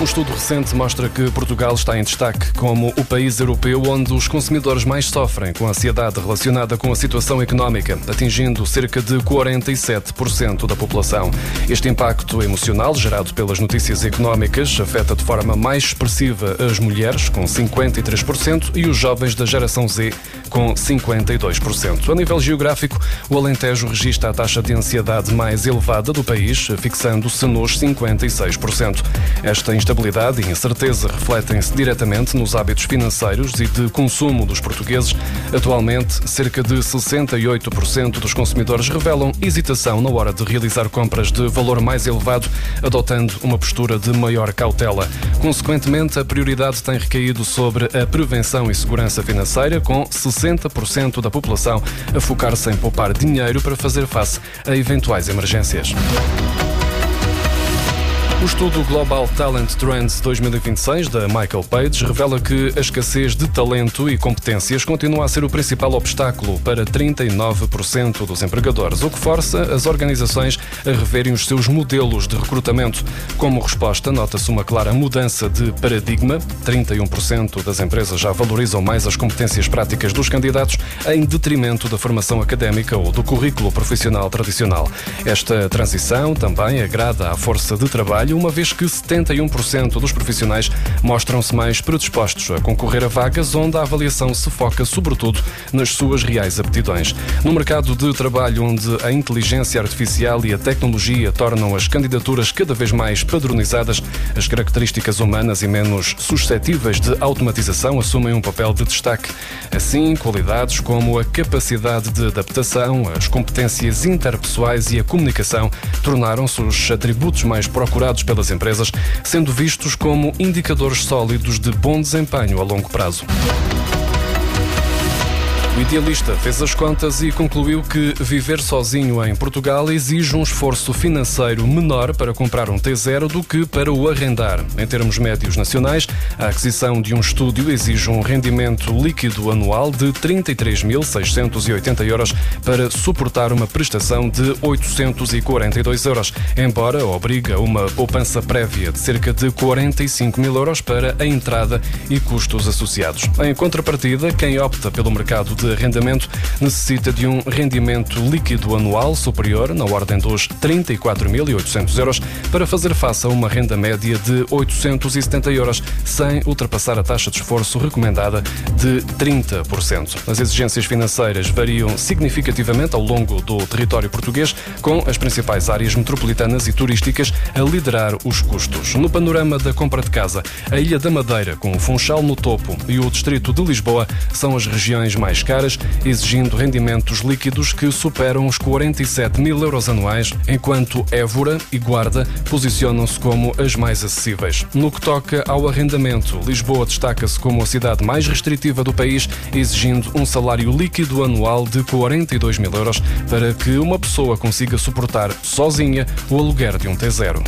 Um estudo recente mostra que Portugal está em destaque como o país europeu onde os consumidores mais sofrem com a ansiedade relacionada com a situação económica, atingindo cerca de 47% da população. Este impacto emocional gerado pelas notícias económicas afeta de forma mais expressiva as mulheres, com 53%, e os jovens da geração Z, com 52%. A nível geográfico, o Alentejo registra a taxa de ansiedade mais elevada do país, fixando-se nos 56%. Esta instabilidade e incerteza refletem-se diretamente nos hábitos financeiros e de consumo dos portugueses. Atualmente, cerca de 68% dos consumidores revelam hesitação na hora de realizar compras de valor mais elevado, adotando uma postura de maior cautela. Consequentemente, a prioridade tem recaído sobre a prevenção e segurança financeira, com 60% da população a focar-se em poupar dinheiro para fazer face a eventuais emergências. O estudo Global Talent Trends 2026 da Michael Page revela que a escassez de talento e competências continua a ser o principal obstáculo para 39% dos empregadores, o que força as organizações a reverem os seus modelos de recrutamento. Como resposta, nota-se uma clara mudança de paradigma. 31% das empresas já valorizam mais as competências práticas dos candidatos em detrimento da formação académica ou do currículo profissional tradicional. Esta transição também agrada à força de trabalho, uma vez que 71% dos profissionais mostram-se mais predispostos a concorrer a vagas onde a avaliação se foca sobretudo nas suas reais aptidões. No mercado de trabalho onde a inteligência artificial e a tecnologia tornam as candidaturas cada vez mais padronizadas, as características humanas e menos suscetíveis de automatização assumem um papel de destaque. Assim, qualidades como a capacidade de adaptação, as competências interpessoais e a comunicação tornaram-se os atributos mais procurados pelas empresas, sendo vistos como indicadores sólidos de bom desempenho a longo prazo. O Idealista fez as contas e concluiu que viver sozinho em Portugal exige um esforço financeiro menor para comprar um T0 do que para o arrendar. Em termos médios nacionais, a aquisição de um estúdio exige um rendimento líquido anual de 33.680 euros para suportar uma prestação de 842 euros, embora obrigue a uma poupança prévia de cerca de 45 mil euros para a entrada e custos associados. Em contrapartida, quem opta pelo mercado de arrendamento necessita de um rendimento líquido anual superior, na ordem dos 34.800 euros, para fazer face a uma renda média de 870 euros, sem ultrapassar a taxa de esforço recomendada de 30%. As exigências financeiras variam significativamente ao longo do território português, com as principais áreas metropolitanas e turísticas a liderar os custos. No panorama da compra de casa, a Ilha da Madeira, com o Funchal no topo, e o distrito de Lisboa são as regiões mais caras, exigindo rendimentos líquidos que superam os 47 mil euros anuais, enquanto Évora e Guarda posicionam-se como as mais acessíveis. No que toca ao arrendamento, Lisboa destaca-se como a cidade mais restritiva do país, exigindo um salário líquido anual de 42 mil euros para que uma pessoa consiga suportar sozinha o aluguer de um T0.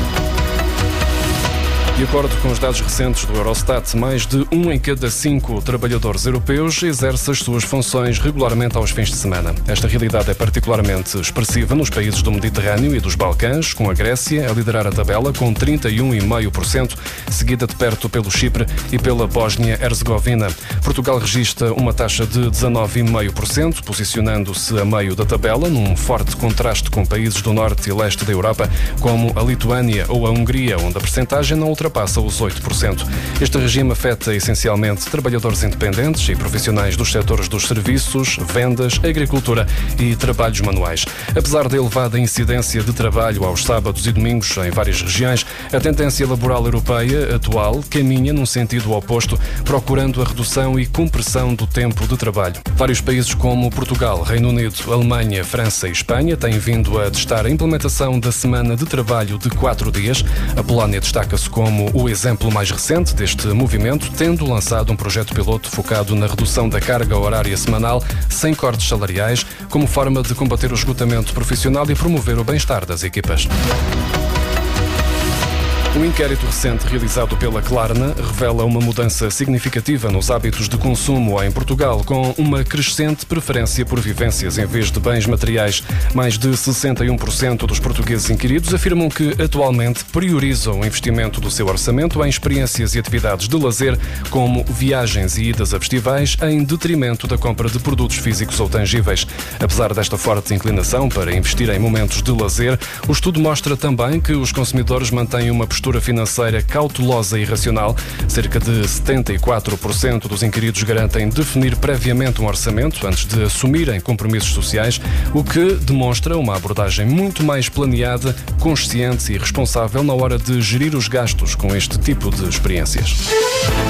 De acordo com os dados recentes do Eurostat, mais de 1 em cada 5 trabalhadores europeus exerce as suas funções regularmente aos fins de semana. Esta realidade é particularmente expressiva nos países do Mediterrâneo e dos Balcãs, com a Grécia a liderar a tabela com 31,5%, seguida de perto pelo Chipre e pela Bósnia-Herzegovina. Portugal registra uma taxa de 19,5%, posicionando-se a meio da tabela, num forte contraste com países do norte e leste da Europa, como a Lituânia ou a Hungria, onde a percentagem não ultrapassa os 8%. Este regime afeta essencialmente trabalhadores independentes e profissionais dos setores dos serviços, vendas, agricultura e trabalhos manuais. Apesar da elevada incidência de trabalho aos sábados e domingos em várias regiões, a tendência laboral europeia atual caminha num sentido oposto, procurando a redução e compressão do tempo de trabalho. Vários países como Portugal, Reino Unido, Alemanha, França e Espanha têm vindo a testar a implementação da semana de trabalho de 4 dias. A Polónia destaca-se como o exemplo mais recente deste movimento, tendo lançado um projeto piloto focado na redução da carga horária semanal sem cortes salariais, como forma de combater o esgotamento profissional e promover o bem-estar das equipas. Um inquérito recente realizado pela Klarna revela uma mudança significativa nos hábitos de consumo em Portugal, com uma crescente preferência por vivências em vez de bens materiais. Mais de 61% dos portugueses inquiridos afirmam que atualmente priorizam o investimento do seu orçamento em experiências e atividades de lazer, como viagens e idas a festivais, em detrimento da compra de produtos físicos ou tangíveis. Apesar desta forte inclinação para investir em momentos de lazer, o estudo mostra também que os consumidores mantêm uma postura financeira cautelosa e racional. Cerca de 74% dos inquiridos garantem definir previamente um orçamento antes de assumirem compromissos sociais, o que demonstra uma abordagem muito mais planeada, consciente e responsável na hora de gerir os gastos com este tipo de experiências.